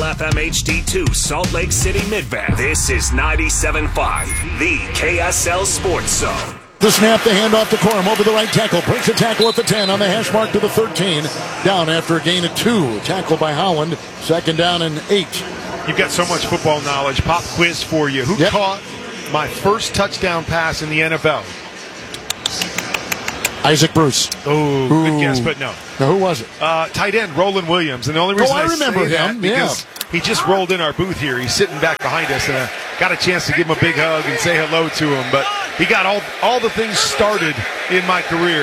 FM HD2 Salt Lake City Mid-Band. This is 97.5, the KSL Sports Zone. The snap, the handoff to Corum over the right tackle. Breaks a tackle at the 10 on the hash mark to the 13. Down after a gain of 2. Tackle by Howland. Second down and 8. You've got so much football knowledge. Pop quiz for you. Who caught my first touchdown pass in the NFL? Isaac Bruce. Oh, good guess, but no. Now, who was it? Tight end Roland Williams. And the only reason I remember say him. that because he just rolled in our booth here. He's sitting back behind us, and I got a chance to give him a big hug and say hello to him. But he got all the things started in my career.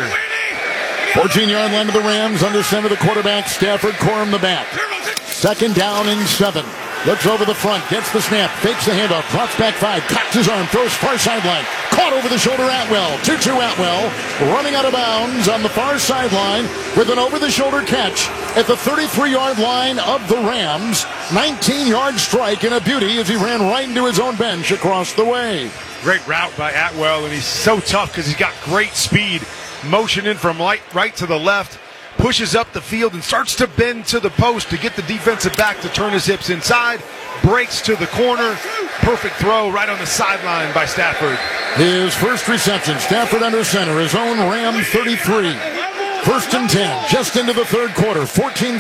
14-yard line of the Rams. Under center, the quarterback. Stafford, Corum the back. Second down and 7. Looks over the front, gets the snap, fakes the handoff, drops back 5, cocks his arm, throws far sideline. Caught over the shoulder Atwell. Tutu Atwell running out of bounds on the far sideline with an over-the-shoulder catch at the 33-yard line of the Rams. 19-yard strike and a beauty as he ran right into his own bench across the way. Great route by Atwell, and he's so tough because he's got great speed. Motioning from right to the left. Pushes up the field and starts to bend to the post to get the defensive back to turn his hips inside. Breaks to the corner. Perfect throw right on the sideline by Stafford. His first reception, Stafford under center, his own Ram 33. First and 10, just into the third quarter, 14-3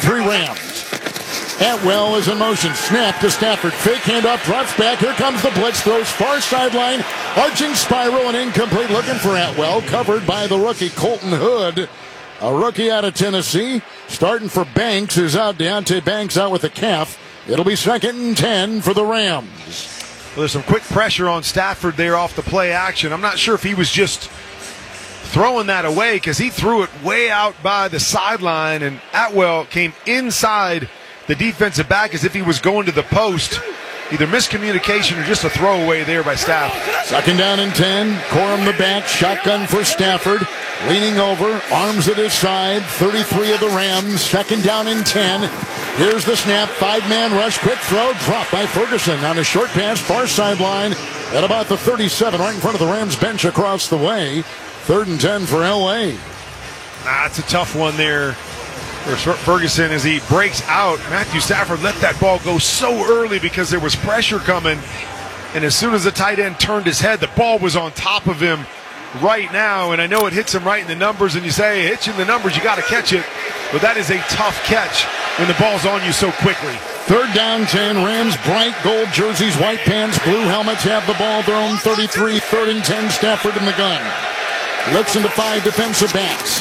Rams. Atwell is in motion, snap to Stafford, fake handoff, drops back, here comes the blitz, throws far sideline, arching spiral and incomplete, looking for Atwell, covered by the rookie Colton Hood. A rookie out of Tennessee. Starting for Banks is out. Deontay Banks out with a calf. It'll be second and 10 for the Rams. Well, there's some quick pressure on Stafford there off the play action. I'm not sure if he was just throwing that away because he threw it way out by the sideline, and Atwell came inside the defensive back as if he was going to the post. Either miscommunication or just a throwaway there by Stafford. Second down and 10. Corum the back. Shotgun for Stafford. Leaning over. Arms at his side. 33 of the Rams. Second down and 10. Here's the snap. 5-man rush. Quick throw. Dropped by Ferguson on a short pass. Far sideline at about the 37. Right in front of the Rams bench across the way. Third and 10 for L.A. It's a tough one there. Ferguson, as he breaks out, Matthew Stafford let that ball go so early because there was pressure coming, and as soon as the tight end turned his head, the ball was on top of him right now, and I know it hits him right in the numbers, and you say, hey, hits you in the numbers, you got to catch it, but that is a tough catch when the ball's on you so quickly. Third down 10, Rams, bright gold jerseys, white pants, blue helmets, have the ball, their own 33, third and 10, Stafford in the gun. Looks into 5 defensive backs.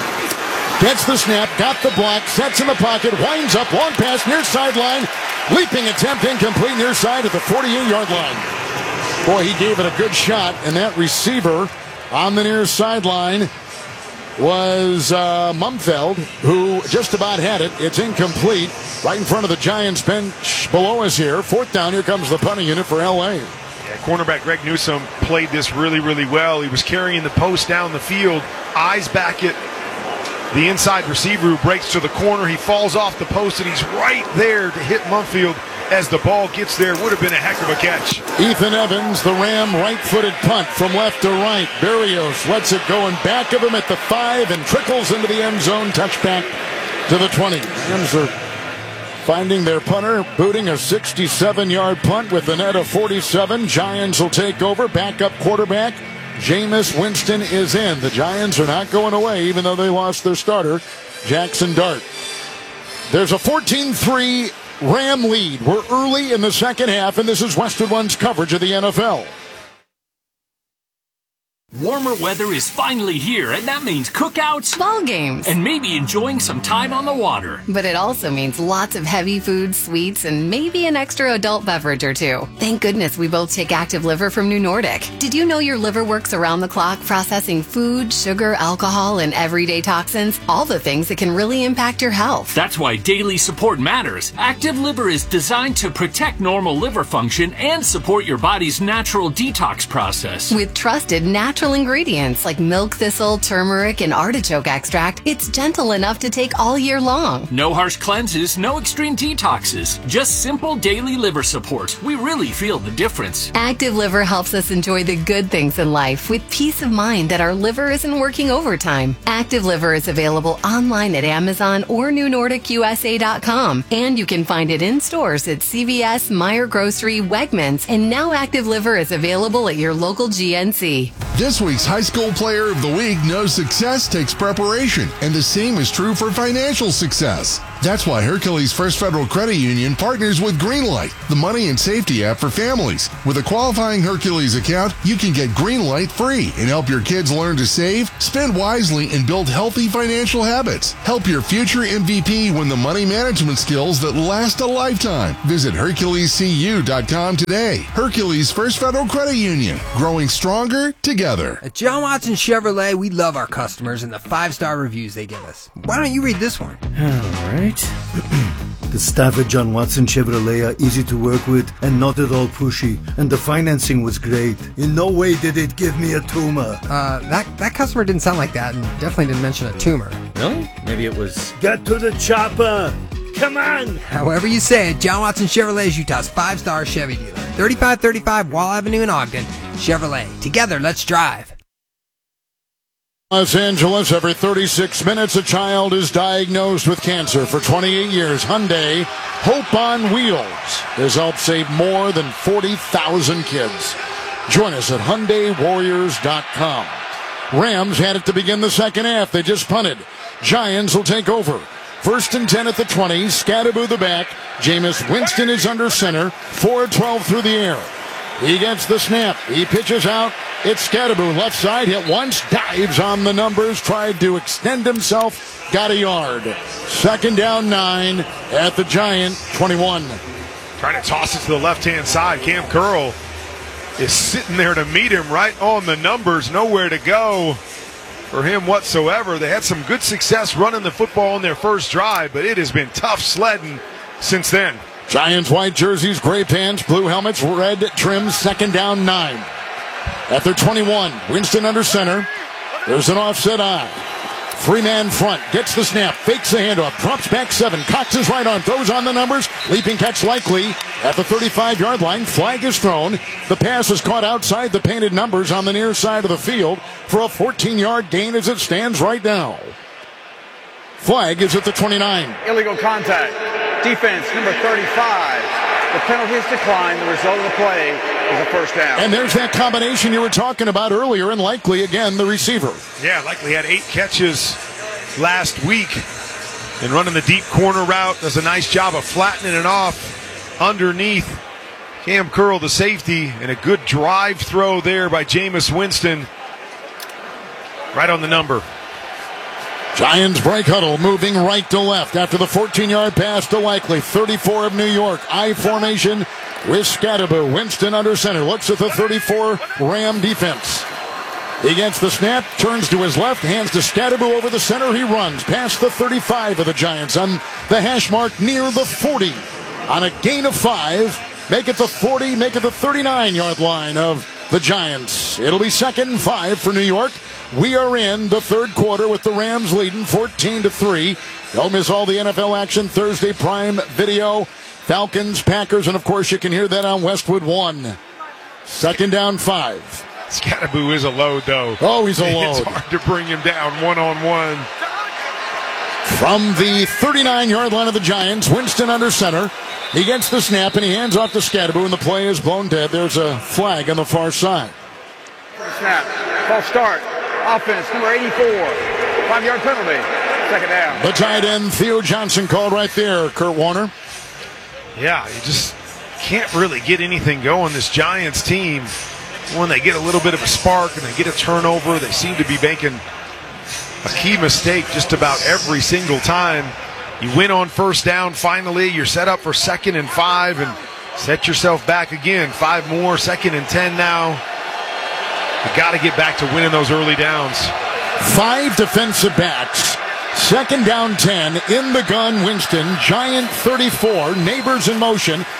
Gets the snap, got the block, sets in the pocket, winds up, long pass near sideline, leaping attempt incomplete near side at the 48-yard line. Boy, he gave it a good shot, and that receiver on the near sideline was Mumfeld, who just about had it. It's incomplete, right in front of the Giants bench below us here. Fourth down, here comes the punting unit for L.A. Yeah, cornerback Greg Newsome played this really, really well. He was carrying the post down the field, eyes back at the inside receiver who breaks to the corner. He falls off the post, and he's right there to hit Mumfield as the ball gets there. Would have been a heck of a catch. Ethan Evans, the Ram right-footed punt from left to right. Berrios lets it go in back of him at the 5 and trickles into the end zone. Touchback to the 20. Rams are finding their punter, booting a 67-yard punt with a net of 47. Giants will take over. Backup quarterback Jameis Winston is in. The Giants are not going away, even though they lost their starter, Jackson Dart. There's a 14-3 Ram lead. We're early in the second half, and this is Westwood One's coverage of the NFL. Warmer weather is finally here, and that means cookouts, ball games, and maybe enjoying some time on the water. But it also means lots of heavy foods, sweets, and maybe an extra adult beverage or two. Thank goodness we both take Active Liver from New Nordic. Did you know your liver works around the clock processing food, sugar, alcohol, and everyday toxins? All the things that can really impact your health. That's why daily support matters. Active Liver is designed to protect normal liver function and support your body's natural detox process. With trusted, naturally natural ingredients like milk thistle, turmeric, and artichoke extract, it's gentle enough to take all year long. No harsh cleanses, no extreme detoxes. Just simple daily liver support. We really feel the difference. Active Liver helps us enjoy the good things in life with peace of mind that our liver isn't working overtime. Active Liver is available online at Amazon or NewNordicUSA.com, and you can find it in stores at CVS, Meijer Grocery, Wegmans, and now Active Liver is available at your local GNC. This week's High School Player of the Week knows success takes preparation, and the same is true for financial success. That's why Hercules First Federal Credit Union partners with Greenlight, the money and safety app for families. With a qualifying Hercules account, you can get Greenlight free and help your kids learn to save, spend wisely, and build healthy financial habits. Help your future MVP win the money management skills that last a lifetime. Visit HerculesCU.com today. Hercules First Federal Credit Union, growing stronger together. At John Watson Chevrolet, we love our customers and the 5-star reviews they give us. Why don't you read this one? All right. The staff at John Watson Chevrolet are easy to work with and not at all pushy, and the financing was great. In no way did it give me a tumor. That customer didn't sound like that and definitely didn't mention a tumor. Really? Maybe it was... Get to the chopper! Come on! However you say it, John Watson Chevrolet is Utah's 5-star Chevy dealer. 3535 Wall Avenue in Ogden. Chevrolet. Together, let's drive. Los Angeles, every 36 minutes, a child is diagnosed with cancer. For 28 years, Hyundai Hope on Wheels has helped save more than 40,000 kids. Join us at HyundaiWarriors.com. Rams had it to begin the second half. They just punted. Giants will take over. 1st and 10 at the 20. Scatterboo the back. Jameis Winston is under center. 4-12 through the air. He gets the snap. He pitches out. It's Scatterboo. Left side. Hit once. Dives on the numbers. Tried to extend himself. Got a yard. 2nd down 9 at the Giant 21. Trying to toss it to the left-hand side. Cam Curl is sitting there to meet him right on the numbers. Nowhere to go for him whatsoever. They had some good success running the football in their first drive, but it has been tough sledding since then. Giants white jerseys, gray pants, blue helmets, red trims, 2nd down 9. At their 21, Winston under center. There's an offset eye. 3-man front, gets the snap, fakes the handoff, drops back 7, cocks his right arm, throws on the numbers, leaping catch likely at the 35-yard line. Flag is thrown. The pass is caught outside the painted numbers on the near side of the field for a 14-yard gain as it stands right now. Flag is at the 29. Illegal contact. Defense, number 35. The penalty is declined. The result of the play is a first down. And there's that combination you were talking about earlier, and Likely, again, the receiver. Yeah, Likely had 8 catches last week. And running the deep corner route, does a nice job of flattening it off underneath Cam Curl, the safety, and a good drive throw there by Jameis Winston. Right on the number. Giants break huddle, moving right to left after the 14-yard pass to Likely. 34 of New York. I formation with Scatterboo. Winston under center. Looks at the 34 Ram defense. He gets the snap, turns to his left, hands to Scatterboo over the center. He runs past the 35 of the Giants on the hash mark near the 40. On a gain of 5, make it the 40, make it the 39-yard line of the Giants. It'll be 2nd and 5 for New York. We are in the third quarter with the Rams leading 14-3. Don't miss all the NFL action Thursday Prime Video. Falcons, Packers, and of course you can hear that on Westwood 1. 2nd down 5. Scatterboo is a load, though. Oh, he's a load. It's hard to bring him down one-on-one. From the 39-yard line of the Giants, Winston under center. He gets the snap and he hands off to Scatterboo, and the play is blown dead. There's a flag on the far side. Snap. False start. Offense, number 84. 5-yard penalty. 2nd down. The tight end, Theo Johnson, called right there, Kurt Warner. Yeah, you just can't really get anything going, this Giants team. When they get a little bit of a spark and they get a turnover, they seem to be making a key mistake just about every single time. You win on 1st down, finally. You're set up for 2nd and 5 and set yourself back again. 5 more, 2nd and 10 now. You got to get back to winning those early downs. 5 defensive backs. 2nd down 10. In the gun, Winston. Giant 34. Neighbors in motion.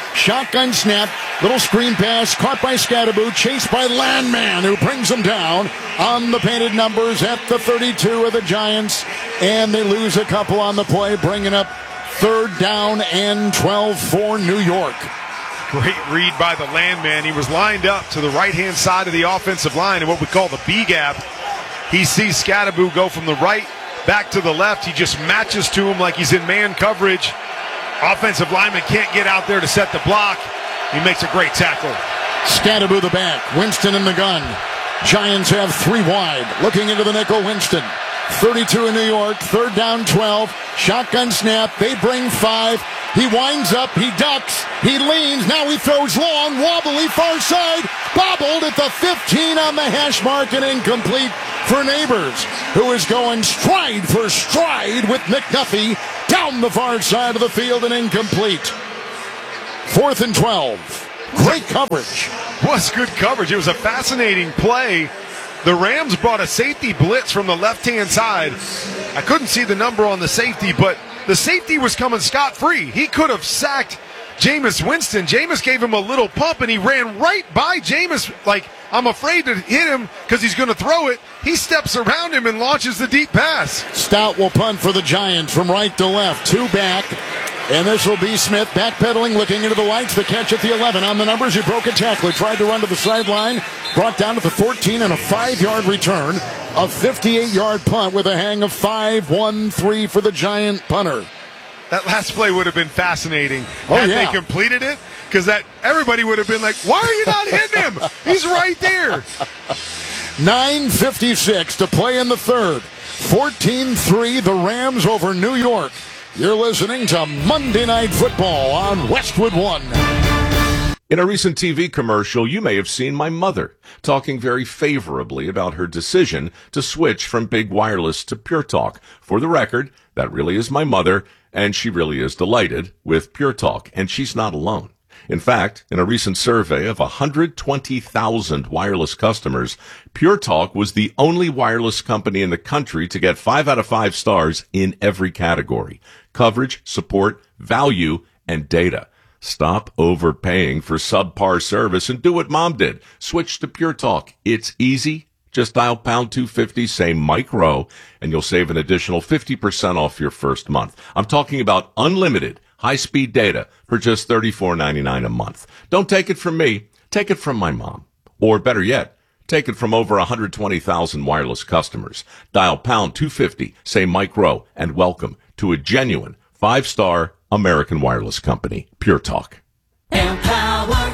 Shotgun snap. Little screen pass. Caught by Scadaboo. Chased by Landman, who brings him down on the painted numbers at the 32 of the Giants. And they lose a couple on the play, bringing up 3rd down and 12 for New York. Great read by the Landman. He was lined up to the right-hand side of the offensive line in what we call the B-gap. He sees Scadaboo go from the right back to the left. He just matches to him like he's in man coverage. Offensive lineman can't get out there to set the block. He makes a great tackle. Scadaboo the back. Winston in the gun. Giants have 3 wide. Looking into the nickel, Winston. 32 in New York. 3rd down, 12. Shotgun snap. They bring 5. He winds up. He ducks. He leans. Now he throws long. Wobbly far side. Bobbled at the 15 on the hash mark and incomplete for Neighbors, who is going stride for stride with McDuffie down the far side of the field and incomplete. 4th and 12. Great coverage. Was good coverage. It was a fascinating play. The Rams brought a safety blitz from the left-hand side. I couldn't see the number on the safety, but the safety was coming scot-free. He could have sacked Jameis Winston. Jameis gave him a little pump, and he ran right by Jameis. Like, I'm afraid to hit him because he's going to throw it. He steps around him and launches the deep pass. Stout will punt for the Giants from right to left. 2 back. And this will be Smith backpedaling, looking into the lights. The catch at the 11. On the numbers, he broke a tackler. Tried to run to the sideline. Brought down to the 14 and a 5-yard return. A 58-yard punt with a hang of 5-1-3 for the Giant punter. That last play would have been fascinating had they completed it, because that everybody would have been like, why are you not hitting him? He's right there. 9:56 to play in the 3rd. 14-3, the Rams over New York. You're listening to Monday Night Football on Westwood One. In a recent TV commercial, you may have seen my mother talking very favorably about her decision to switch from Big Wireless to Pure Talk. For the record, that really is my mother, and she really is delighted with Pure Talk, and she's not alone. In fact, in a recent survey of 120,000 wireless customers, Pure Talk was the only wireless company in the country to get 5 out of 5 stars in every category: coverage, support, value, and data. Stop overpaying for subpar service and do what Mom did. Switch to Pure Talk. It's easy. Just dial pound 250, say Mike Rowe, and you'll save an additional 50% off your first month. I'm talking about unlimited high-speed data for just $34.99 a month. Don't take it from me. Take it from my mom. Or better yet, take it from over 120,000 wireless customers. Dial pound 250, say Mike Rowe, and welcome to a genuine 5-star American wireless company, Pure Talk. Empower.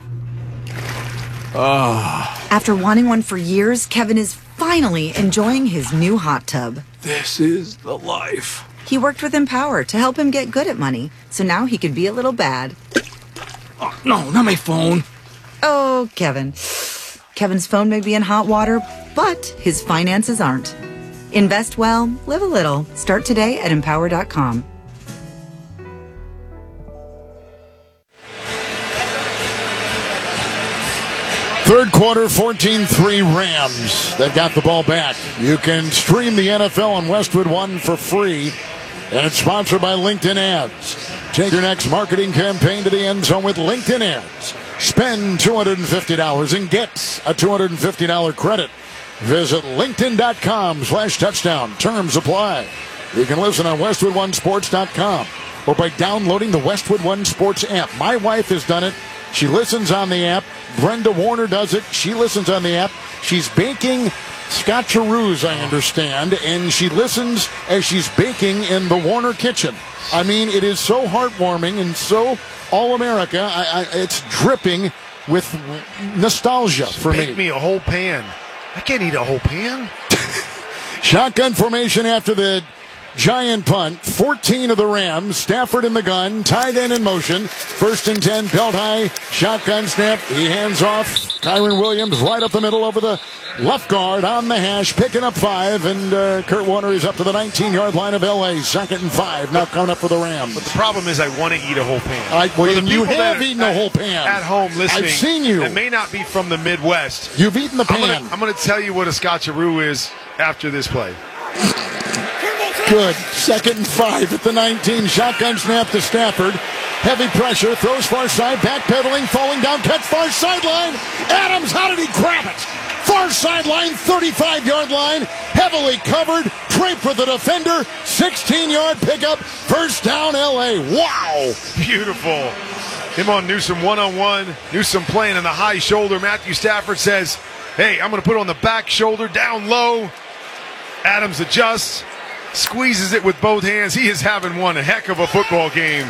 After wanting one for years, Kevin is finally enjoying his new hot tub. This is the life. He worked with Empower to help him get good at money, so now he could be a little bad. Oh, no, not my phone. Oh, Kevin. Kevin's phone may be in hot water, but his finances aren't. Invest well, live a little. Start today at Empower.com. Third quarter, 14-3 Rams. They've got the ball back. You can stream the NFL on Westwood One for free. And it's sponsored by LinkedIn Ads. Take your next marketing campaign to the end zone with LinkedIn Ads. Spend $250 and get a $250 credit. Visit LinkedIn.com/touchdown. Terms apply. You can listen on WestwoodOneSports.com or by downloading the Westwood One Sports app. My wife has done it. She listens on the app. Brenda Warner does it. She listens on the app. She's baking scotcheroos, I understand, and she listens as she's baking in the Warner kitchen. I mean, it is so heartwarming and so all-America. It's dripping with nostalgia for me. Make me a whole pan. I can't eat a whole pan. Shotgun formation after the Giant punt. 14 of the Rams. Stafford in the gun. Tight end in motion. 1st and 10. Belt high. Shotgun snap. He hands off. Kyron Williams right up the middle over the left guard on the hash. Picking up 5. And Kurt Warner is up to the 19-yard line of L.A. 2nd and 5. Now coming up for the Rams. But the problem is I want to eat a whole pan. You have eaten a whole pan. At home listening. I've seen you. That may not be from the Midwest. You've eaten the pan. I'm going to tell you what a scotcheroo is after this play. Good. 2nd and 5 at the 19. Shotgun snap to Stafford. Heavy pressure, throws far side, backpedaling, falling down, catch far sideline. Adams, how did he grab it? Far sideline, 35-yard line, heavily covered, draped with the defender, 16-yard pickup, first down L.A. Wow! Beautiful. Him on Newsome one-on-one. Newsome playing in the high shoulder. Matthew Stafford says, hey, I'm going to put it on the back shoulder, down low. Adams adjusts, squeezes it with both hands. He is having one heck of a football game.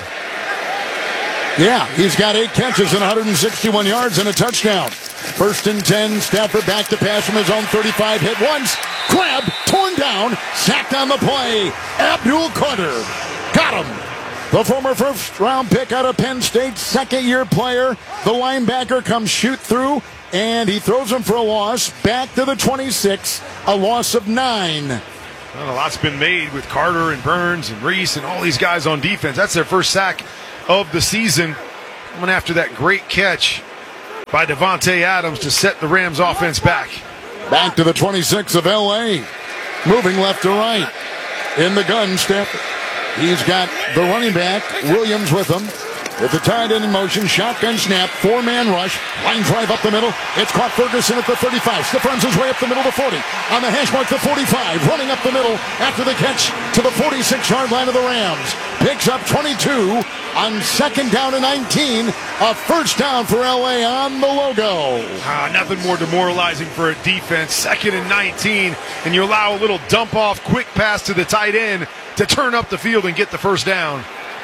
Yeah, he's got 8 catches and 161 yards and a touchdown. First and 10, Stafford back to pass from his own 35, hit once, grabbed, torn down, sacked on the play. Abdul Carter got him. The former first-round pick out of Penn State, second-year player. The linebacker comes shoot through, and he throws him for a loss. Back to the 26, a loss of 9. Well, a lot's been made with Carter and Burns and Reese and all these guys on defense. That's their first sack of the season. Coming after that great catch by Davante Adams to set the Rams offense back. Back to the 26 of L.A. Moving left to right. In the gun, Stafford. He's got the running back, Williams, with him. With the tight end in motion, shotgun snap, 4-man rush, line drive up the middle. It's caught Ferguson at the 35. Stiff runs his way up the middle to 40. On the hash mark, the 45. Running up the middle after the catch to the 46-yard line of the Rams. Picks up 22 on second down and 19. A first down for L.A. on the logo. Nothing more demoralizing for a defense. Second and 19, and you allow a little dump-off, quick pass to the tight end to turn up the field and get the first down.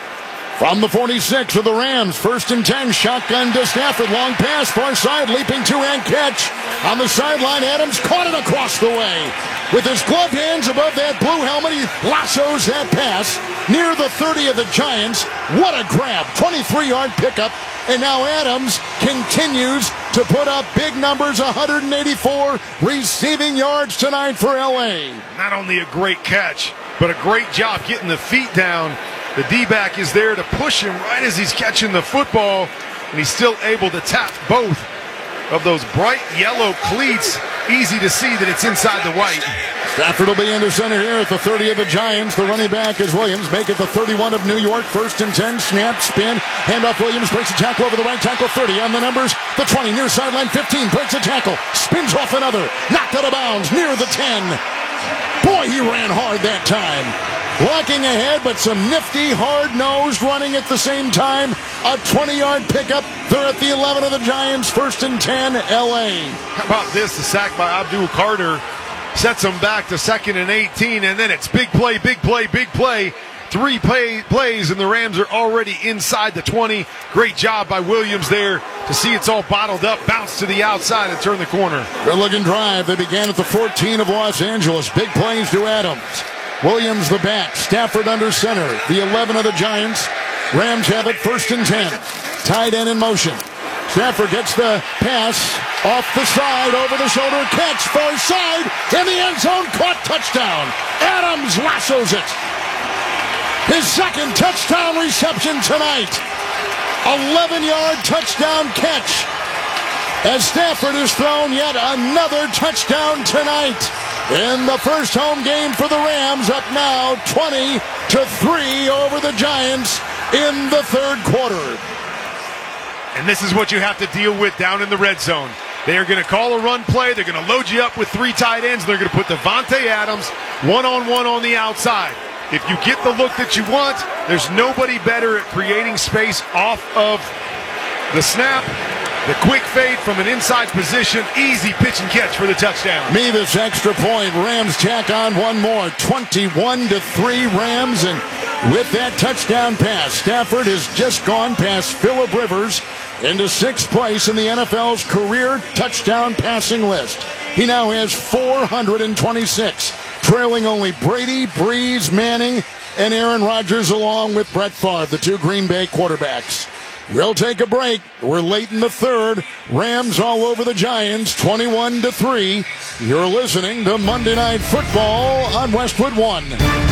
From the 46 of the Rams, first and 10, shotgun to Stafford, long pass, far side, leaping two-hand catch. On the sideline, Adams caught it across the way. With his gloved hands above that blue helmet, he lassos that pass near the 30 of the Giants. What a grab, 23-yard pickup. And now Adams continues to put up big numbers, 184 receiving yards tonight for L.A. Not only a great catch, but a great job getting the feet down. The D-back is there to push him right as he's catching the football, and he's still able to tap both of those bright yellow cleats. Easy to see that it's inside the white. Stafford will be into center here at the 30 of the Giants. The running back is Williams. Make it the 31 of New York. First and 10. Snap, spin. Handoff Williams. Breaks a tackle over the right tackle. 30 on the numbers. The 20 near sideline. 15. Breaks a tackle. Spins off another. Knocked out of bounds near the 10. Boy, he ran hard that time. Blocking ahead, but some nifty, hard-nosed running at the same time. A 20-yard pickup. They're at the 11 of the Giants. First and 10, L.A. How about this? The sack by Abdul Carter sets them back to second and 18, and then it's big play, big play, big play. 3 plays, and the Rams are already inside the 20. Great job by Williams there to see it's all bottled up, bounce to the outside, and turn the corner. Good-looking drive. They began at the 14 of Los Angeles. Big plays to Adams. Williams the back. Stafford under center. The 11 of the Giants. Rams have it first and 10. Tight end in motion. Stafford gets the pass off the side, over the shoulder, catch, far side, in the end zone, caught, touchdown. Adams lassos it. His second touchdown reception tonight. 11-yard touchdown catch. As Stafford has thrown yet another touchdown tonight. In the first home game for the Rams, up now 20-3 over the Giants in the third quarter. And this is what you have to deal with down in the red zone. They are going to call a run play. They're going to load you up with 3 tight ends. They're going to put Davante Adams one-on-one on the outside. If you get the look that you want, there's nobody better at creating space off of the snap. The quick fade from an inside position, easy pitch and catch for the touchdown. Mevis extra point. Rams tack on one more. 21-3 Rams, and with that touchdown pass, Stafford has just gone past Phillip Rivers into 6th place in the NFL's career touchdown passing list. He now has 426, trailing only Brady, Breeze, Manning, and Aaron Rodgers, along with Brett Favre, the 2 Green Bay quarterbacks. We'll take a break. We're late in the third. Rams all over the Giants, 21-3. You're listening to Monday Night Football on Westwood One.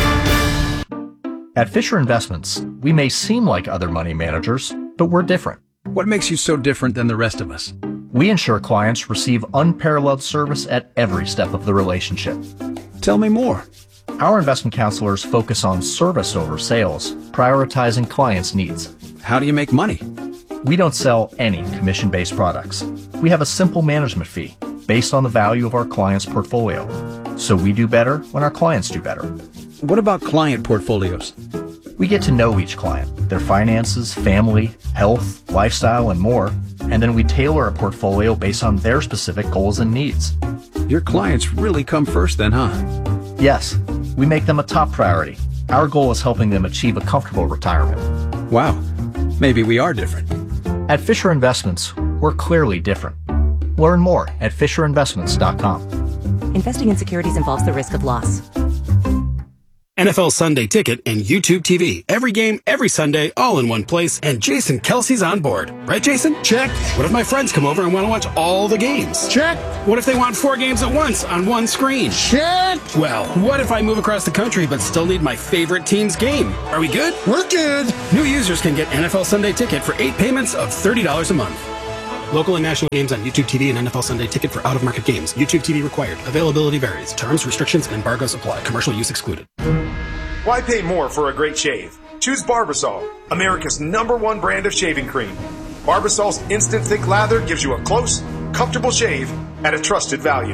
At Fisher Investments, we may seem like other money managers, but we're different. What makes you so different than the rest of us? We ensure clients receive unparalleled service at every step of the relationship. Tell me more. Our investment counselors focus on service over sales, prioritizing clients' needs. how do you make money? We don't sell any commission-based products. We have a simple management fee based on the value of our client's portfolio. So we do better when our clients do better. What about client portfolios? We get to know each client, their finances, family, health, lifestyle, and more, and then we tailor a portfolio based on their specific goals and needs. Your clients really come first then, huh? Yes, we make them a top priority. Our goal is helping them achieve a comfortable retirement. Wow, maybe we are different. At Fisher Investments, we're clearly different. Learn more at FisherInvestments.com. Investing in securities involves the risk of loss. NFL Sunday Ticket and YouTube TV. Every game, every Sunday, all in one place, and Jason Kelsey's on board. Right, Jason? Check. What if my friends come over and want to watch all the games? Check. What if they want 4 games at once on one screen? Check. Well, what if I move across the country but still need my favorite team's game? Are we good? We're good. New users can get NFL Sunday Ticket for 8 payments of $30 a month. Local and national games on YouTube TV and NFL Sunday Ticket for out-of-market games. YouTube TV required. Availability varies. Terms, restrictions, and embargoes apply. Commercial use excluded. Why pay more for a great shave? Choose Barbasol, America's #1 brand of shaving cream. Barbasol's instant thick lather gives you a close, comfortable shave at a trusted value.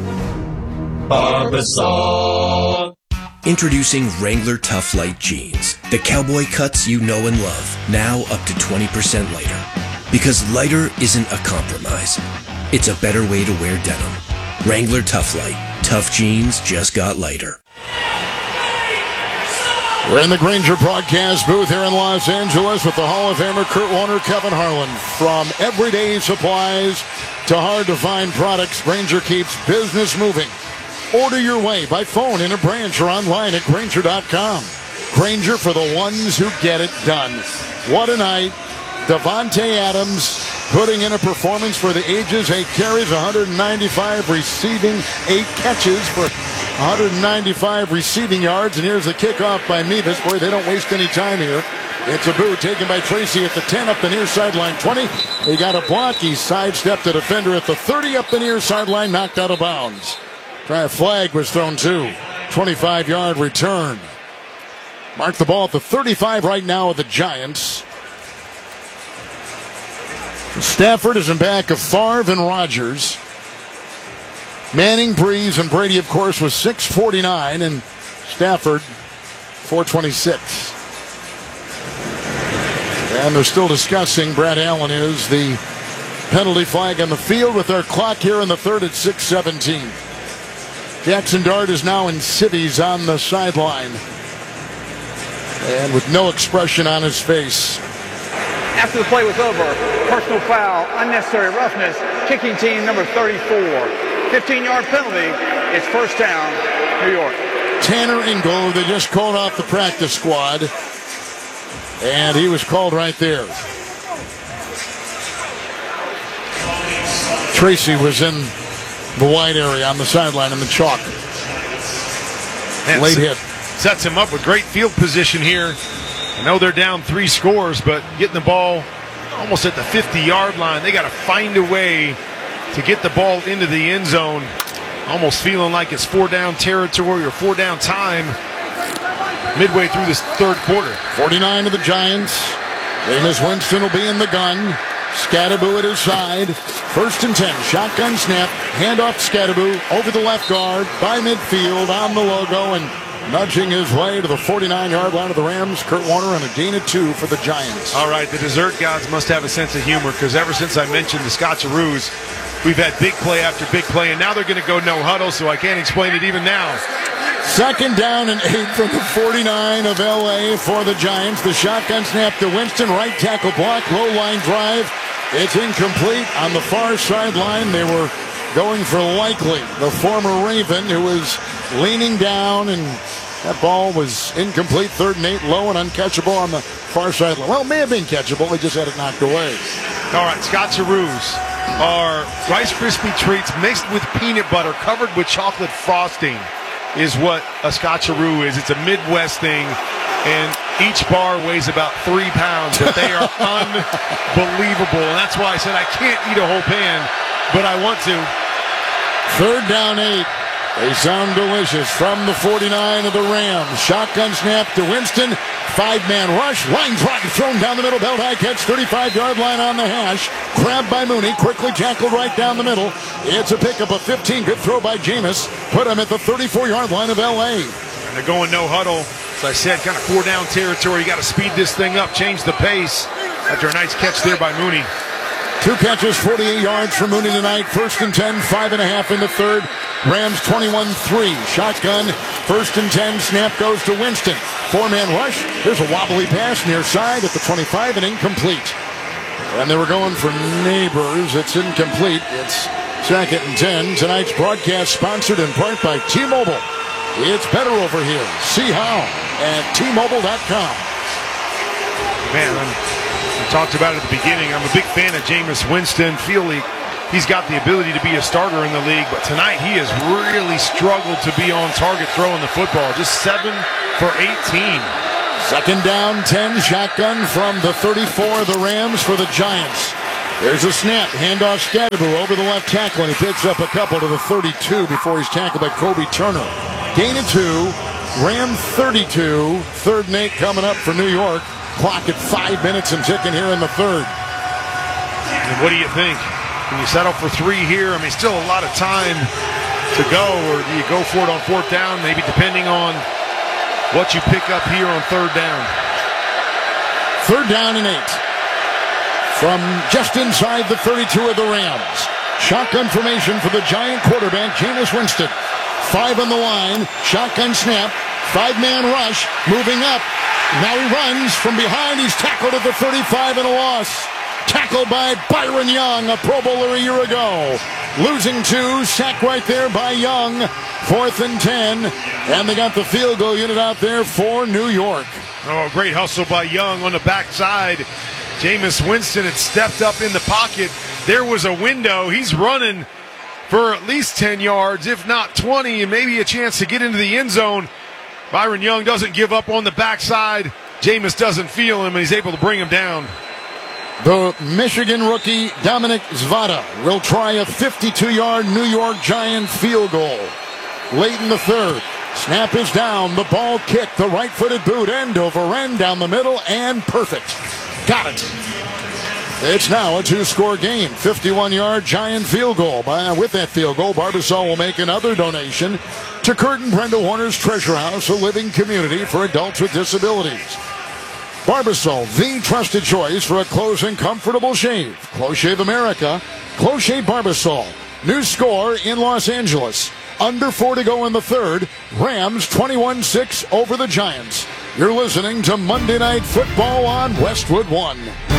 Barbasol. Introducing Wrangler Tough Light Jeans. The cowboy cuts you know and love. Now up to 20% lighter. Because lighter isn't a compromise. It's a better way to wear denim. Wrangler Tough Light. Tough jeans just got lighter. We're in the Grainger broadcast booth here in Los Angeles with the Hall of Famer Kurt Warner, Kevin Harlan. From everyday supplies to hard-to-find products, Grainger keeps business moving. Order your way by phone, in a branch, or online at Grainger.com. Grainger, for the ones who get it done. What a night. Davante Adams putting in a performance for the ages. 8 carries, 195 receiving, 8 catches for 195 receiving yards. And here's the kickoff by Mevis. Boy, they don't waste any time here. It's a boot taken by Tracy at the 10, up the near sideline 20. He got a block. He sidestepped the defender at the 30, up the near sideline, knocked out of bounds. A flag was thrown too. 25-yard return. Mark the ball at the 35 right now of the Giants. Stafford is in back of Favre and Rodgers. Manning, Breeze, and Brady, of course, was 649, and Stafford 426. And they're still discussing, Brad Allen is, the penalty flag on the field with our clock here in the third at 6:17. Jackson Dart is now in civvies on the sideline, and with no expression on his face. After the play was over, personal foul, unnecessary roughness, kicking team number 34. 15-yard penalty. It's first down, New York. Tanner Ingle, they just called off the practice squad, and he was called right there. Tracy was in the wide area on the sideline in the chalk. Late hit. Sets him up with great field position here. I know they're down 3 scores, but getting the ball almost at the 50-yard line. They got to find a way to get the ball into the end zone. Almost feeling like it's 4-down territory or 4-down time midway through this third quarter. 49 of the Giants. Jameis Winston will be in the gun. Scatterbo at his side. 1st and 10. Shotgun snap. Handoff Scatterbo over the left guard by midfield on the logo and nudging his way to the 49-yard line of the Rams. Kurt Warner and a gain of 2 for the Giants. All right, the dessert gods must have a sense of humor, because ever since I mentioned the Scotcheroos, we've had big play after big play, and now they're going to go no huddle, so I can't explain it even now. 2nd down and 8 from the 49 of L.A. for the Giants. The shotgun snap to Winston. Right tackle block. Low line drive. It's incomplete on the far sideline. They were going for Likely, the former Raven, who was leaning down, and that ball was incomplete. 3rd and 8, low and uncatchable on the far sideline. Well, it may have been catchable. They just had it knocked away. All right, Scotcheroos are Rice Krispie treats mixed with peanut butter, covered with chocolate frosting, is what a Scotcheroo is. It's a Midwest thing, and each bar weighs about 3 pounds, but they are unbelievable. And that's why I said I can't eat a whole pan, but I want to. 3rd down 8. They sound delicious from the 49 of the Rams. Shotgun snap to Winston. 5-man rush. Line drive thrown down the middle. Belt high catch. 35-yard line on the hash. Grabbed by Mooney. Quickly tackled right down the middle. It's a pickup of 15. Good throw by Jameis. Put him at the 34-yard line of L.A. And they're going no huddle. As I said, kind of 4-down territory. You got to speed this thing up. Change the pace. After a nice catch there by Mooney. 2 catches, 48 yards for Mooney tonight. 1st and 10, 5.5 in the third. Rams 21-3. Shotgun, 1st and 10. Snap goes to Winston. 4-man rush. Here's a wobbly pass near side at the 25 and incomplete. And they were going for Neighbors. It's incomplete. It's 2nd and 10. Tonight's broadcast sponsored in part by T-Mobile. It's better over here. See how at T-Mobile.com. Man, we talked about it at the beginning. I'm a big fan of Jameis Winston. Feel he's got the ability to be a starter in the league, but tonight he has really struggled to be on target throwing the football. Just 7 for 18. 2nd down, 10. Shotgun from the 34 of the Rams for the Giants. There's a snap. Handoff Scatterboo over the left tackle, and he picks up a couple to the 32 before he's tackled by Kobe Turner. Gain of 2. Ram 32. 3rd and 8 coming up for New York. Clock at 5 minutes and ticking here in the third. And what do you think? Can you settle for 3 here? I mean, still a lot of time to go, or do you go for it on 4th down? Maybe depending on what you pick up here on 3rd down. 3rd down and 8. From just inside the 32 of the Rams. Shotgun formation for the Giant quarterback, Jameis Winston. 5 on the line. Shotgun snap. 5-man rush. Moving up. Now he runs from behind. He's tackled at the 35 and a loss. Tackled by Byron Young, a Pro Bowler a year ago. Losing 2. Sack right there by Young. 4th and 10. And they got the field goal unit out there for New York. Oh, great hustle by Young on the backside. Jameis Winston had stepped up in the pocket. There was a window. He's running for at least 10 yards, if not 20, and maybe a chance to get into the end zone. Byron Young doesn't give up on the backside. Jameis doesn't feel him, and he's able to bring him down. The Michigan rookie Dominic Zvada will try a 52-yard New York Giant field goal. Late in the third. Snap is down. The ball kicked. The right-footed boot end over end down the middle, and perfect. Got it. It's now a 2-score game. 51-yard Giant field goal. With that field goal, Barbasol will make another donation to Kurt and Brenda Warner's Treasure House, a living community for adults with disabilities. Barbasol, the trusted choice for a close and comfortable shave. Close Shave America. Close Shave Barbasol. New score in Los Angeles. Under 4 to go in the third. Rams 21-6 over the Giants. You're listening to Monday Night Football on Westwood One.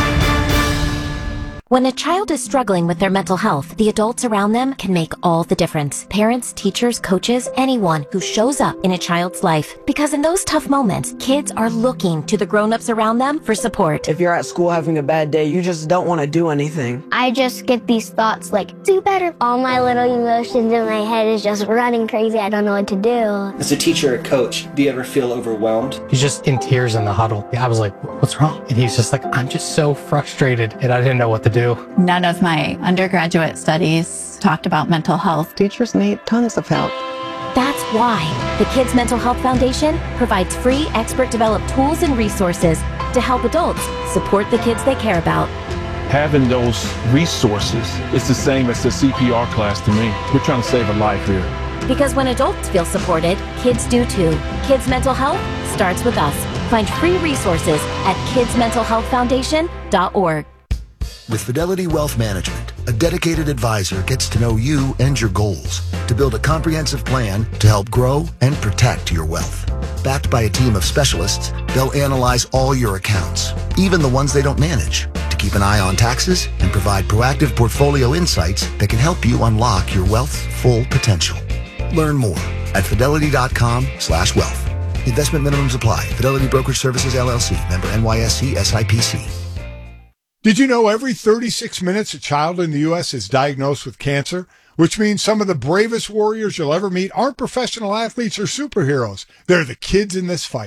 When a child is struggling with their mental health, the adults around them can make all the difference. Parents, teachers, coaches, anyone who shows up in a child's life. Because in those tough moments, kids are looking to the grown-ups around them for support. If you're at school having a bad day, you just don't want to do anything. I just get these thoughts like, do better. All my little emotions in my head is just running crazy. I don't know what to do. As a teacher or coach, do you ever feel overwhelmed? He's just in tears in the huddle. I was like, what's wrong? And he's just like, I'm just so frustrated, and I didn't know what to do. None of my undergraduate studies talked about mental health. Teachers need tons of help. That's why the Kids Mental Health Foundation provides free expert-developed tools and resources to help adults support the kids they care about. Having those resources is the same as the CPR class to me. We're trying to save a life here. Because when adults feel supported, kids do too. Kids Mental Health starts with us. Find free resources at kidsmentalhealthfoundation.org. With Fidelity Wealth Management, a dedicated advisor gets to know you and your goals to build a comprehensive plan to help grow and protect your wealth. Backed by a team of specialists, they'll analyze all your accounts, even the ones they don't manage, to keep an eye on taxes and provide proactive portfolio insights that can help you unlock your wealth's full potential. Learn more at fidelity.com/wealth. Investment minimums apply. Fidelity Brokerage Services, LLC. Member NYSE SIPC. Did you know every 36 minutes a child in the U.S. is diagnosed with cancer? Which means some of the bravest warriors you'll ever meet aren't professional athletes or superheroes. They're the kids in this fight.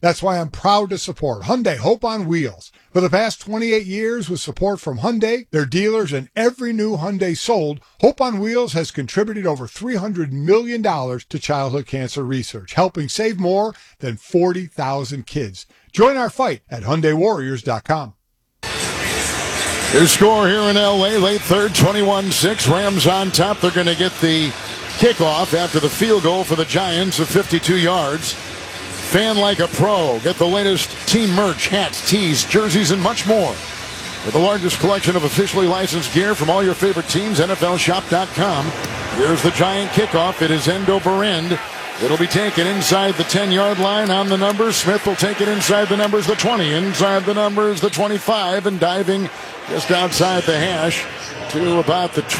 That's why I'm proud to support Hyundai Hope on Wheels. For the past 28 years, with support from Hyundai, their dealers, and every new Hyundai sold, Hope on Wheels has contributed over $300 million to childhood cancer research, helping save more than 40,000 kids. Join our fight at HyundaiWarriors.com. Your score here in L.A., late third, 21-6. Rams on top. They're going to get the kickoff after the field goal for the Giants of 52 yards. Fan like a pro. Get the latest team merch, hats, tees, jerseys, and much more. With the largest collection of officially licensed gear from all your favorite teams, NFLShop.com. Here's the Giant kickoff. It is end over end. It'll be taken inside the 10-yard line on the numbers. Smith will take it inside the numbers, the 20. Inside the numbers, the 25. And diving just outside the hash to about the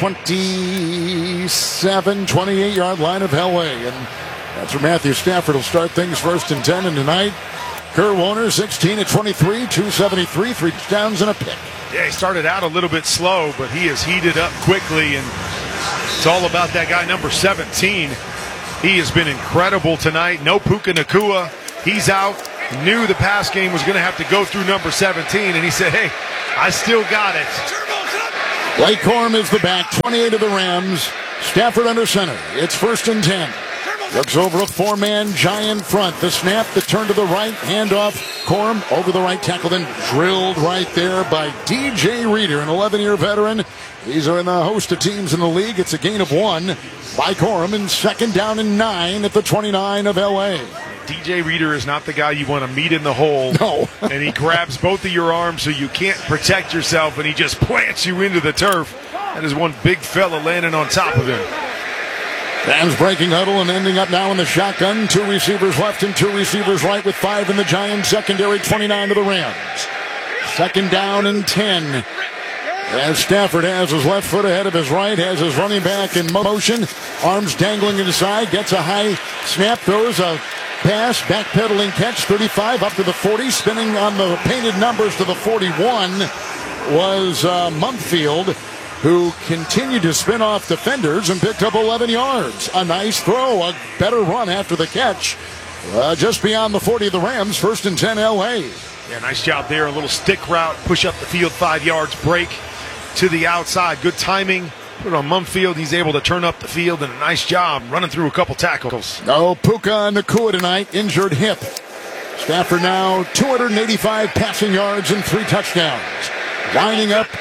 27, 28-yard line of Elway. And that's where Matthew Stafford will start things 1st and 10. And tonight, Kurt Warner, 16 of 23, 273, 3 touchdowns and a pick. Yeah, he started out a little bit slow, but he has heated up quickly, and it's all about that guy, number 17. He has been incredible tonight. No Puka Nacua. He's out. Knew the pass game was going to have to go through number 17, and he said, hey, I still got it. Blake Corum is the back, 28 of the Rams. Stafford under center. It's 1st and 10. Looks over a 4-man Giant front. The snap, the turn to the right, handoff. Corum over the right tackle, then drilled right there by DJ Reader, an 11-year veteran. He's in a host of teams in the league. It's a gain of 1 by Corum, and 2nd down and 9 at the 29 of L.A. DJ Reader is not the guy you want to meet in the hole. No. And he grabs both of your arms so you can't protect yourself, and he just plants you into the turf. That is one big fella landing on top of him. Rams breaking huddle and ending up now in the shotgun. 2 receivers left and 2 receivers right with 5 in the Giants secondary, 29 to the Rams. 2nd down and 10. As Stafford has his left foot ahead of his right, has his running back in motion, arms dangling inside, gets a high snap, throws a pass, backpedaling catch, 35 up to the 40, spinning on the painted numbers to the 41 was Mumpfield, who continued to spin off defenders and picked up 11 yards. A nice throw, a better run after the catch. Just beyond the 40 of the Rams, 1st and 10 L.A. Yeah, nice job there. A little stick route, push up the field 5 yards, break to the outside. Good timing. Put it on Mumpfield. He's able to turn up the field, and a nice job running through a couple tackles. No Puka Nacua tonight, injured hip. Stafford now 285 passing yards and 3 touchdowns. Lining up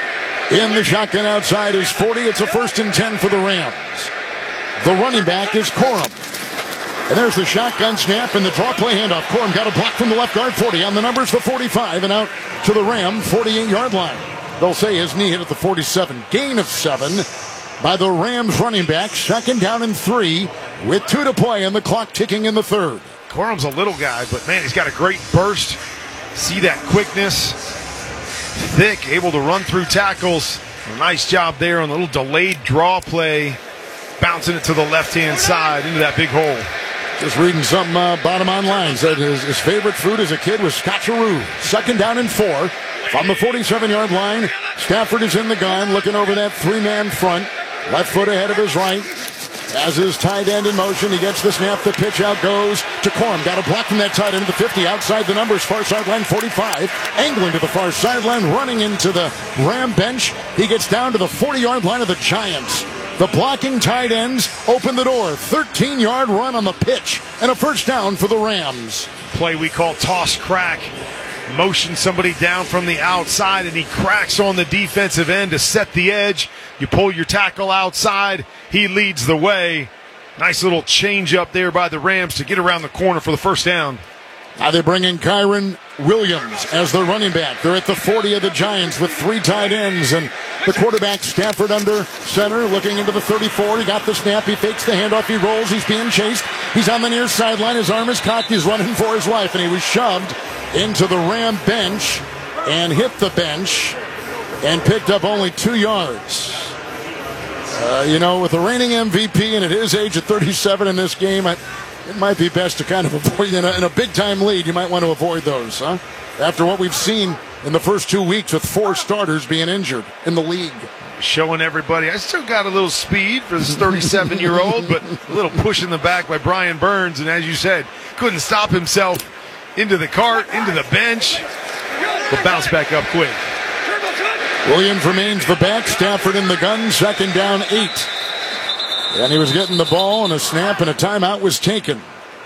in the shotgun outside is 40. It's a 1st and 10 for the Rams. The running back is Corum. And there's the shotgun snap and the draw play handoff. Corum got a block from the left guard, 40. On the numbers, the 45, and out to the Ram, 48-yard line. They'll say his knee hit at the 47. Gain of 7 by the Rams running back. 2nd down and 3 with 2 to play and the clock ticking in the 3rd. Corum's a little guy, but man, he's got a great burst. See that quickness. Thick, able to run through tackles. A nice job there on the little delayed draw play. Bouncing it to the left-hand side into that big hole. Just reading some bottom online. Said his favorite food as a kid was scotcheroo. 2nd down and 4. From the 47-yard line, Stafford is in the gun, looking over that 3-man front. Left foot ahead of his right. As his tight end in motion, he gets the snap, the pitch out goes to Corum. Got a block from that tight end to the 50, outside the numbers, far sideline 45. Angling to the far sideline, running into the Ram bench. He gets down to the 40-yard line of the Giants. The blocking tight ends open the door. 13-yard run on the pitch, and a 1st down for the Rams. Play we call toss crack. Motion somebody down from the outside, and he cracks on the defensive end to set the edge. You pull your tackle outside. He leads the way. Nice little change up there by the Rams to get around the corner for the 1st down. Now they bring in Kyron Williams as their running back. They're at the 40 of the Giants with 3 tight ends, and the quarterback Stafford under center, looking into the 34. He got the snap. He fakes the handoff. He rolls. He's being chased. He's on the near sideline. His arm is cocked. He's running for his life, and he was shoved into the Ram bench and hit the bench and picked up only 2 yards. With the reigning MVP and at his age at 37 in this game, it might be best to kind of avoid, in a big-time lead, you might want to avoid those, huh? After what we've seen in the first 2 weeks with 4 starters being injured in the league. Showing everybody, I still got a little speed for this 37-year-old, but a little push in the back by Brian Burns, and as you said, couldn't stop himself into the cart, into the bench. But bounce back up quick. Williams remains the back. Stafford in the gun. 2nd down, 8. And he was getting the ball, and a snap and a timeout was taken.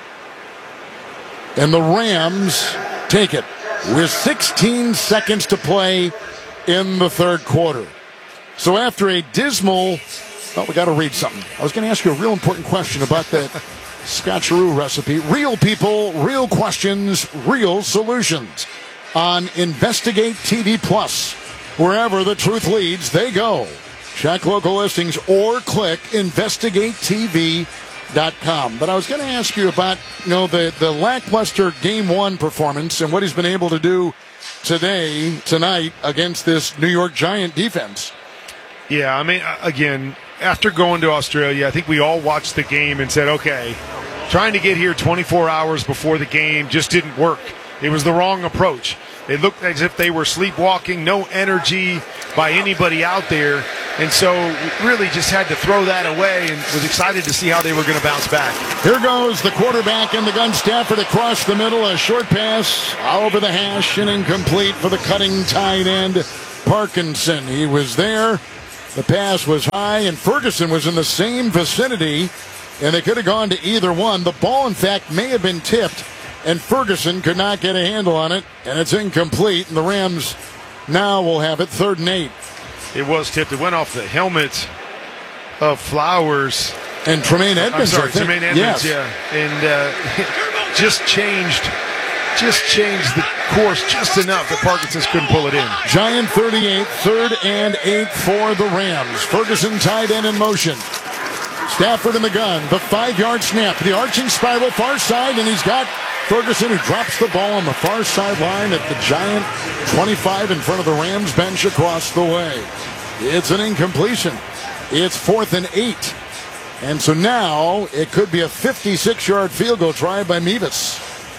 And the Rams take it with 16 seconds to play in the third quarter. So after a dismal... Oh, we got to read something. I was going to ask you a real important question about that Scotcheroo recipe. Real people, real questions, real solutions on Investigate TV Plus. Wherever the truth leads, they go. Check local listings or click investigatetv.com. But I was going to ask you about, the lackluster Game 1 performance and what he's been able to do tonight against this New York Giant defense. Yeah, I mean, again, after going to Australia, I think we all watched the game and said, okay, trying to get here 24 hours before the game just didn't work. It was the wrong approach. It looked as if they were sleepwalking, no energy by anybody out there. And so really just had to throw that away and was excited to see how they were going to bounce back. Here goes the quarterback in the gun. Stafford across the middle. A short pass over the hash and incomplete for the cutting tight end, Parkinson. He was there. The pass was high, and Ferguson was in the same vicinity, and they could have gone to either one. The ball, in fact, may have been tipped, and Ferguson could not get a handle on it, and it's incomplete, and the Rams now will have it 3rd and 8. It was tipped. It went off the helmet of Flowers. And Tremaine Edmonds. Tremaine Edmonds, yes. Yeah. And just changed the course just enough that Parkinson couldn't pull it in. Giant 38, 3rd and 8 for the Rams. Ferguson tight end in motion. Stafford in the gun. The 5-yard snap. The arching spiral far side, and he's got Ferguson, who drops the ball on the far sideline at the Giant 25 in front of the Rams bench across the way. It's an incompletion. It's 4th and 8. And so now it could be a 56-yard field goal try by Mevis.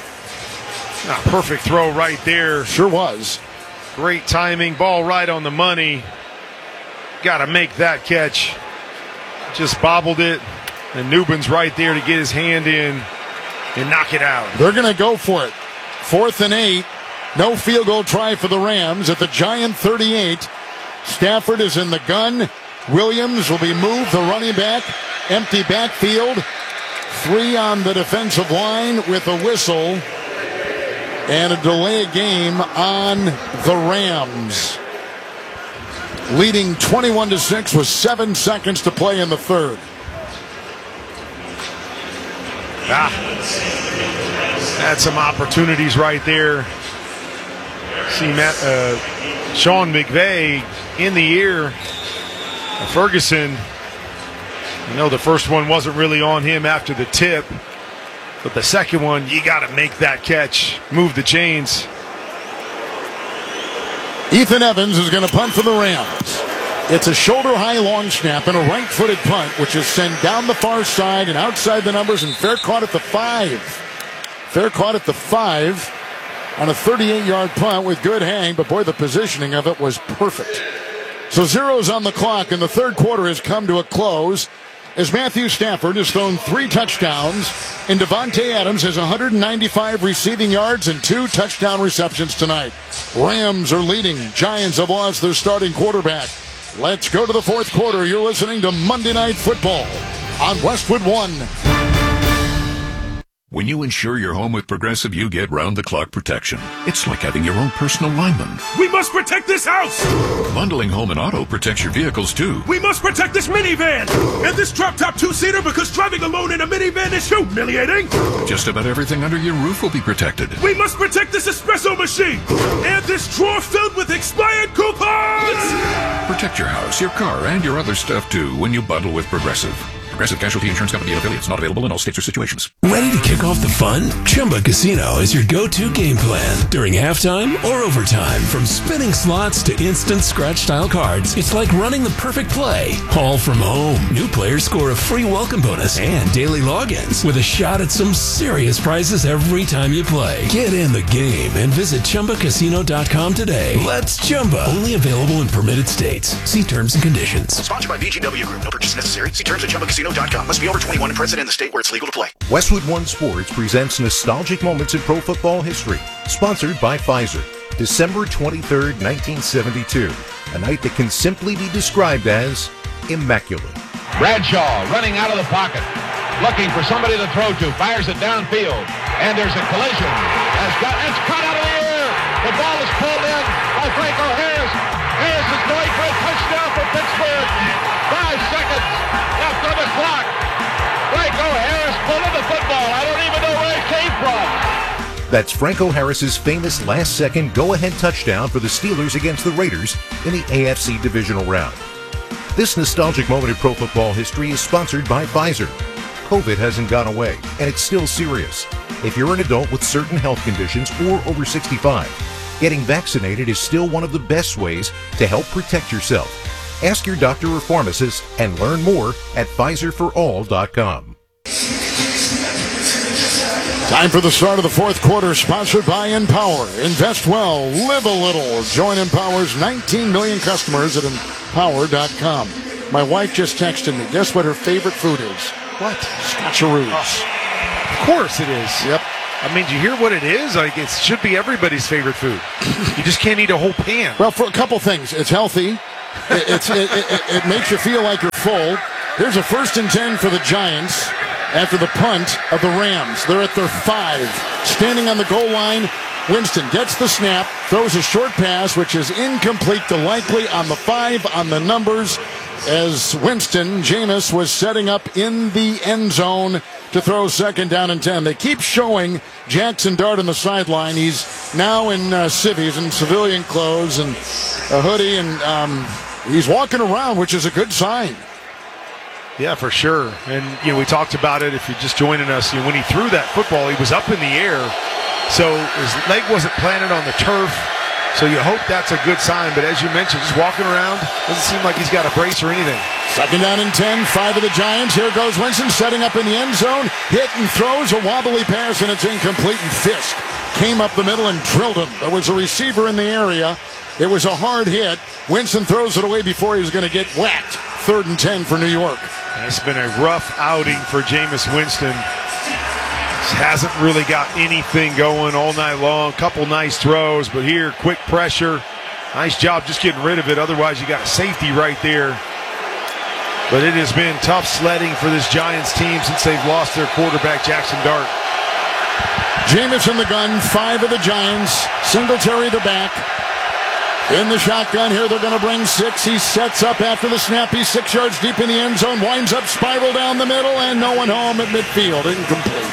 Perfect throw right there. Sure was. Great timing. Ball right on the money. Got to make that catch. Just bobbled it. And Nubin's right there to get his hand in and knock it out. They're going to go for it. 4th and 8. No field goal try for the Rams at the Giant 38. Stafford is in the gun. Williams will be moved, the running back. Empty backfield. 3 on the defensive line with a whistle. And a delay game on the Rams. Leading 21-6 with 7 seconds to play in the third. Had some opportunities right there. See Sean McVay in the ear. Ferguson, the first one wasn't really on him after the tip. But the second one, you got to make that catch. Move the chains. Ethan Evans is going to punt for the Rams. It's a shoulder-high long snap and a right-footed punt, which is sent down the far side and outside the numbers, and fair caught at the 5. Fair caught at the 5 on a 38-yard punt with good hang, but boy, the positioning of it was perfect. So zeros on the clock, and the third quarter has come to a close as Matthew Stafford has thrown 3 touchdowns, and Devontae Adams has 195 receiving yards and 2 touchdown receptions tonight. Rams are leading. Giants have lost their starting quarterback. Let's go to the fourth quarter. You're listening to Monday Night Football on Westwood One. When you insure your home with Progressive, you get round-the-clock protection. It's like having your own personal lineman. We must protect this house! Bundling home and auto protects your vehicles, too. We must protect this minivan! And this drop-top 2-seater, because driving alone in a minivan is humiliating! Just about everything under your roof will be protected. We must protect this espresso machine! And this drawer filled with expired coupons! Protect your house, your car, and your other stuff, too, when you bundle with Progressive. Progressive Casualty Insurance Company and affiliates. Not available in all states or situations. Ready to kick off the fun? Chumba Casino is your go-to game plan during halftime or overtime. From spinning slots to instant scratch-style cards, it's like running the perfect play. All from home. New players score a free welcome bonus and daily logins with a shot at some serious prizes every time you play. Get in the game and visit ChumbaCasino.com today. Let's Chumba. Only available in permitted states. See terms and conditions. Sponsored by VGW Group. No purchase necessary. See terms at ChumbaCasino.com. ChumbaCasino.com. Must be over 21 and present in the state where it's legal to play. Westwood One Sports presents Nostalgic Moments in Pro Football History, sponsored by Pfizer. December 23rd, 1972, a night that can simply be described as immaculate. Bradshaw running out of the pocket, looking for somebody to throw to, fires it downfield, and there's a collision. It's caught out of the air. The ball is pulled in by Franco Harris. Harris is going for a touchdown for Pittsburgh. 5 seconds left on the clock. Franco Harris pulled in the football. I don't even know where it came from. That's Franco Harris's famous last-second go-ahead touchdown for the Steelers against the Raiders in the AFC divisional round. This nostalgic moment in pro football history is sponsored by Pfizer. COVID hasn't gone away, and it's still serious. If you're an adult with certain health conditions or over 65, getting vaccinated is still one of the best ways to help protect yourself. Ask your doctor or pharmacist and learn more at PfizerForAll.com. Time for the start of the fourth quarter, sponsored by Empower. Invest well, live a little. Join Empower's 19 million customers at Empower.com. My wife just texted me. Guess what her favorite food is? What? Scotcheroos. Oh, of course it is. Yep. I mean, do you hear what it is? Like, it should be everybody's favorite food. You just can't eat a whole pan. Well, for a couple things. It's healthy. It makes you feel like you're full. Here's a 1st and 10 for the Giants after the punt of the Rams. They're at their 5. Standing on the goal line, Winston gets the snap, throws a short pass, which is incomplete to Likely on the 5 on the numbers, as Winston, Jameis, was setting up in the end zone to throw 2nd down and 10. They keep showing Jackson Dart on the sideline. He's now in civvies and civilian clothes and a hoodie, and he's walking around, which is a good sign. Yeah, for sure. And, we talked about it. If you're just joining us, when he threw that football, he was up in the air. So his leg wasn't planted on the turf. So you hope that's a good sign. But as you mentioned, just walking around, doesn't seem like he's got a brace or anything. 2nd down and 10, 5 of the Giants. Here goes Winston setting up in the end zone. Hit and throws a wobbly pass, and it's incomplete. And Fisk came up the middle and drilled him. There was a receiver in the area. It was a hard hit. Winston throws it away before he was going to get whacked. 3rd and 10 for New York. It's been a rough outing for Jameis Winston. Hasn't really got anything going all night long. Couple nice throws, but here, quick pressure. Nice job just getting rid of it. Otherwise, you got a safety right there. But it has been tough sledding for this Giants team since they've lost their quarterback, Jackson Dart. Jameis in the gun, 5 of the Giants. Singletary the back. In the shotgun here, they're going to bring 6. He sets up after the snap. He's 6 yards deep in the end zone. Winds up, spiral down the middle, and no one home at midfield. Incomplete.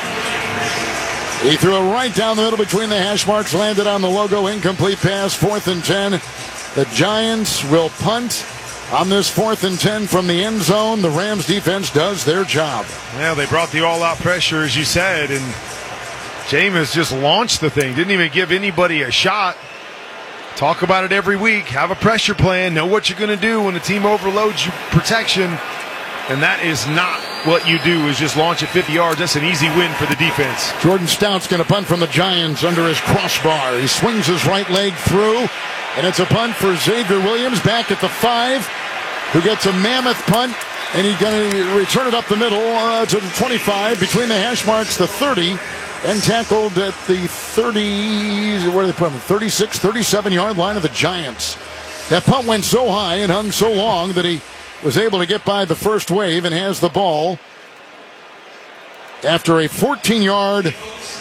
He threw it right down the middle between the hash marks, landed on the logo. Incomplete pass, 4th and 10. The Giants will punt on this 4th and 10 from the end zone. The Rams defense does their job. Well, they brought the all-out pressure, as you said, and Jameis just launched the thing. Didn't even give anybody a shot. Talk about it every week. Have a pressure plan. Know what you're going to do when the team overloads your protection. And that is not what you do, is just launch it 50 yards. That's an easy win for the defense. Jordan Stout's going to punt from the Giants under his crossbar. He swings his right leg through, and it's a punt for Xavier Williams back at the 5, who gets a mammoth punt, and he's going to return it up the middle to the 25, between the hash marks, the 30, and tackled at the 30, where they put him, 36, 37-yard line of the Giants. That punt went so high and hung so long that he was able to get by the first wave and has the ball after a 14-yard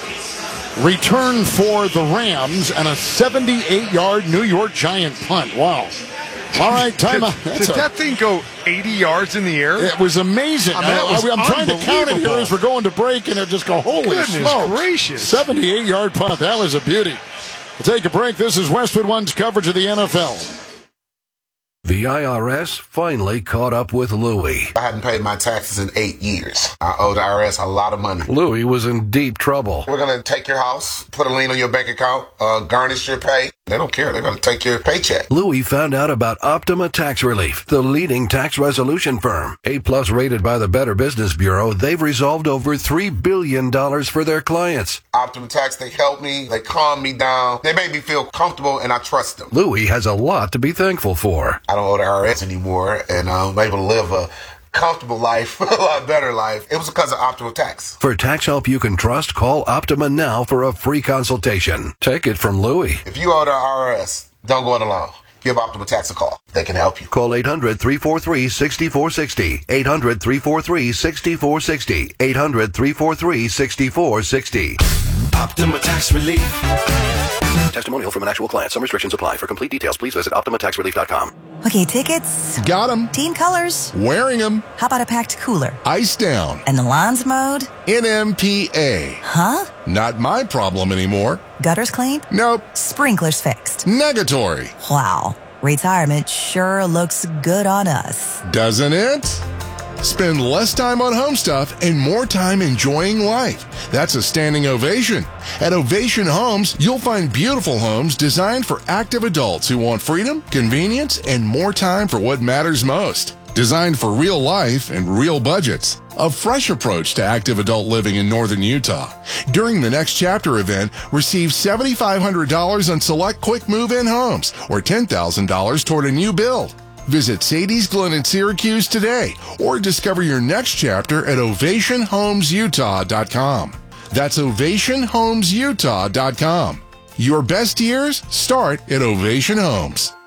return for the Rams and a 78-yard New York Giant punt. Wow. All right, timeout. Did that thing go 80 yards in the air? It was amazing. I'm trying to count it here as we're going to break, and it just go, holy smokes. Gracious. 78-yard punt. That was a beauty. We'll take a break. This is Westwood One's coverage of the NFL. The IRS finally caught up with Louie. I hadn't paid my taxes in 8 years. I owe the IRS a lot of money. Louie was in deep trouble. We're going to take your house, put a lien on your bank account, garnish your pay. They don't care. They're going to take your paycheck. Louie found out about Optima Tax Relief, the leading tax resolution firm. A-plus rated by the Better Business Bureau, they've resolved over $3 billion for their clients. Optima Tax, they help me. They calm me down. They make me feel comfortable, and I trust them. Louie has a lot to be thankful for. I don't owe the IRS anymore, and I'm able to live a comfortable life, a lot better life. It was because of Optima Tax. For tax help you can trust, call Optima now for a free consultation. Take it from Louie. If you owe the IRS, don't go it alone. Give Optima Tax a call. They can help you. Call 800-343-6460. 800-343-6460. 800-343-6460. Optima Tax Relief. Testimonial from an actual client. Some restrictions apply. For complete details, please visit OptimaTaxRelief.com. Okay, tickets. Got them. Team colors. Wearing them. How about a packed cooler? Ice down. And the lawns mowed? NMPA. Huh? Not my problem anymore. Gutters cleaned? Nope. Sprinklers fixed? Negatory. Wow. Retirement sure looks good on us. Doesn't it? Spend less time on home stuff and more time enjoying life. That's a standing ovation. At Ovation Homes, you'll find beautiful homes designed for active adults who want freedom, convenience, and more time for what matters most. Designed for real life and real budgets. A fresh approach to active adult living in northern Utah. During the Next Chapter event, receive $7,500 on select quick move-in homes or $10,000 toward a new build. Visit Sadie's Glen in Syracuse today or discover your next chapter at OvationHomesUtah.com. That's OvationHomesUtah.com. Your best years start at Ovation Homes.